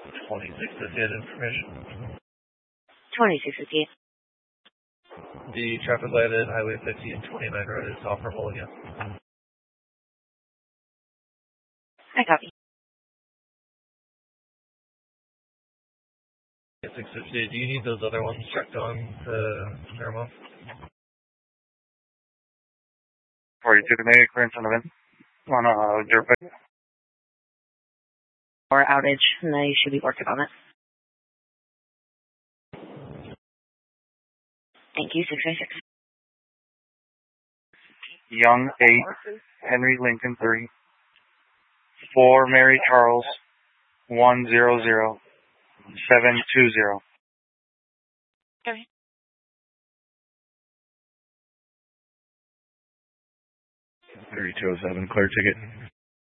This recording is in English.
2658 information. 2658. The traffic light at Highway 50 and 29 Road is operable again. I copy. 650, do you need those other ones checked on to Paramount? 42 Canadian clearance on the vent. On dirt bike. Or outage, and they should be working on it. Thank you, 656. Young 8, Henry Lincoln 3, 4 Mary Charles 100 720. Okay. 3207, clear ticket.